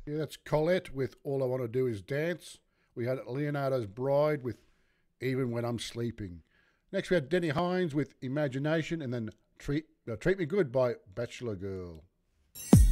Yeah, that's Colette with All I Want to Do Is Dance. We had Leonardo's Bride with Even When I'm Sleeping. Next, we had Denny Hines with Imagination, and then Treat Me Good by Bachelor Girl.